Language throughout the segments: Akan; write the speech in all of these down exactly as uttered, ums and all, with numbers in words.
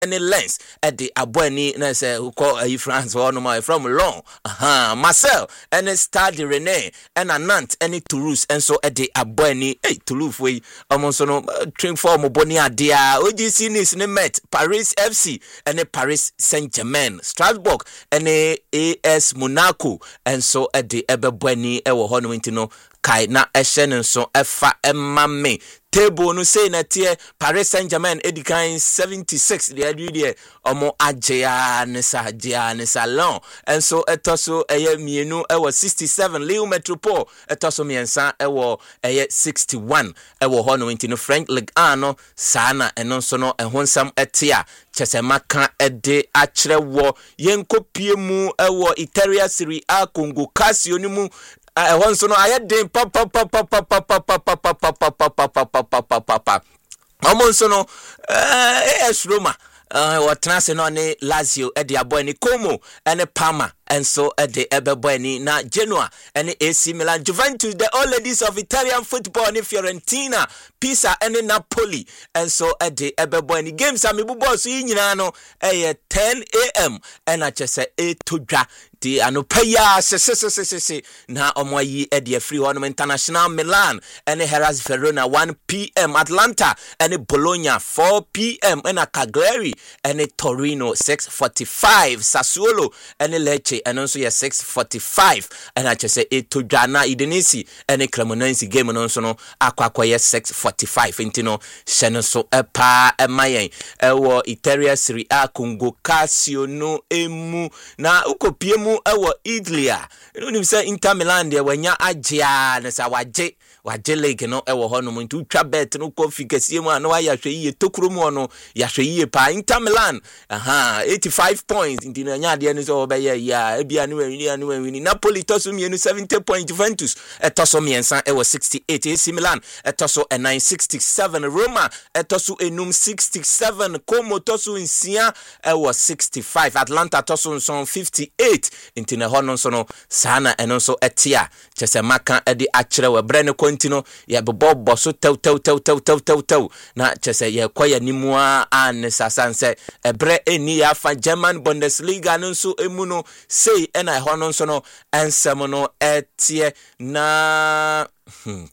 any lens at the abweni na say who call a France or no from long aha Marcel and Stade Rene and Nantes any Toulouse and so at the abweni hey Toulouse we almost no train form boni adia O G C nis ne met Paris F C and a Paris Saint-Germain Strasbourg and a AS Monaco and so at the ebebweni e wo hono ntino kai na ehye so efa emame table no say na tie Paris Saint-Germain edikan seventy-six the adwie omo agea ne sa agea ne salon and so etoso eye mienu e wo sixty-seven Lille Metropole etoso miensa e wo eye sixty-one e wo ho no ntino French Ligue one no sana eno so no ehonsam etia chesemaka ede akere wo yenkopie mu e wo Italia Serie A Congo Casio ni mu I want to know I had them pop pop pop pop pop pop pop pop pop pop pop pop pop pop pop pop pop pop. I want to know eh es Roma uh what trans no ne Lazio e de aboy ni Como and Parma and so at the Ebeboy na Genoa and A C Milan Juventus the all ladies of Italian football ni Fiorentina Pisa and Napoli and so at the Ebeboy games am bubo so nyina no eh ten a m and I just say eight to dra the anopaya se se se se se na omoyi e de free one international Milan and Hellas Verona one p m Atlanta and Bologna four p m and Cagliari and Torino six forty-five Sassuolo and Lecce and also six forty-five and I just say eight to Jana Udinese and Cremonese game and also no akwa six forty-five intino sheno so epa emayen ewo Italia Serie A Congo Casio no emu na ukopie mu ewo Idlia you know say Inter Milan de wanya agea na sa waje waje league no ewo hono mu ntu twa bet no configure mu ana wa ya hwe yi tokuro mu ono ya hwe yi pa Inter Milan aha eighty-five points intino nya de no so obeye ya ebia no wani anu wani Napoli toso mienu seventy points Juventus etoso miensa ewo sixty-eight A C Milan etoso e nine sixty-seven Roma etoso enum sixty-seven Como toso nsia ewo sixty-five Atlanta toso nson fifty-eight intine hono nso no sana eno nso etia chese maka edi akere we brene kontino ye bobbo so tew tew tew tew tew tew tew na chese ye kwaya nimua an sasanse ebre eni ya fa German Bundesliga nso emu no sei ena hono nso no ensem no etie na hmm.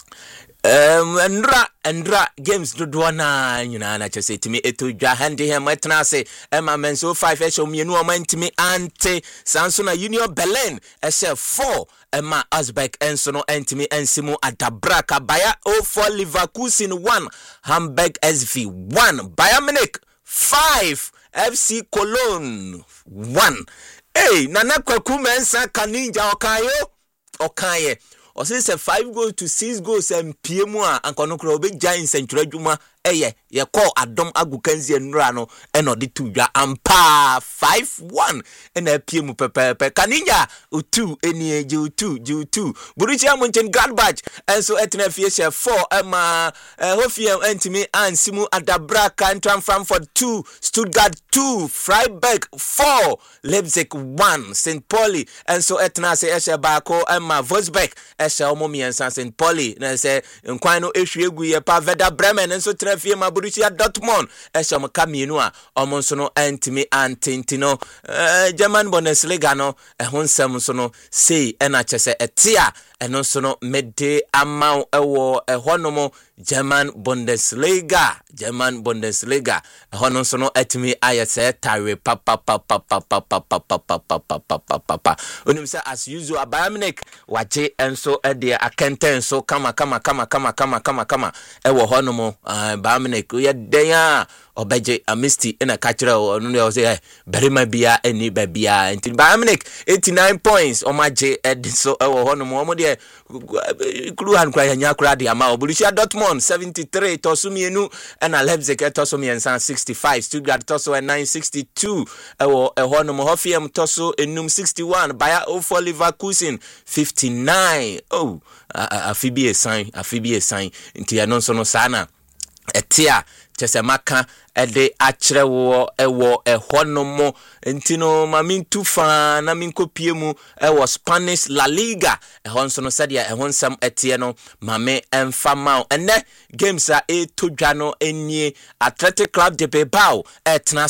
Um, Ndra Ndra games do do na nyina na chese timi eto dwa hande he matna se ema menso five esho mienu o mantimi ante sanso na Union Berlin eshe four ema Azbek enso no entimi ensimu adabraka Bayer oh four Leverkusen one Hamburg S V one Bayern Munich five F C Cologne one hey nana kwaku mensa kaninja okayo okaye or say five goals to six goals and P M a ankono kro obe giants entwura dwuma eye ye call adom agukanzi enura no eno de two dwa ampa five one ena P M pepepe kaninja two eni eje two ju two Borussia Mönchengladbach enso etna fie four ema Hoffenheim entimi ansimu adabraka entran Frankfurt two Stuttgart two Freiburg four Leipzig one Saint Pauli enso etna se eshe baako ema Wolfsburg eshe omomiensa Saint Pauli na se nkwan no ehwiegu ye pa Werder Bremen enso trafie ma Borussia Dortmund eshe mkamienu a omonso no entimi antintino uh, German Bundesliga no ehonsem so no sei ena chese etia eno so no mede amau ewo ehonomo German Bundesliga German Bundesliga ehono so no etimi ayese tawe pa pa pa pa pa pa pa pa pa pa pa pa pa pa pa onim say as usual Bayern Munich waje enso e de akenten so kama kama kama kama kama kama kama ewo honomo Bayern Munich ye den obeje amisti ina kachira onu ne o say berima bia eni babia enti Bayern Munich eighty-nine points o maje ed so ewo honomo omo de kru han kwa nya kra de ama Borussia Dortmund seventy-three tosumienu ena Leipzig tosumiensan sixty-five Stuttgart tosu nine sixty-two ewo ehonomo Hoffenheim tosu enum sixty-one Bayer oh four Leverkusen fifty-nine oh afibie sign afibie sign enti anonso no sana etia chesemaka ede achrewo ewo ehonomo entino mamintu fa na minkopie mu ewo Spanish La Liga ehonso no sadia ehonsam etie no mame emfama ene games a etodwa no enie Athletic Club de Bilbao etna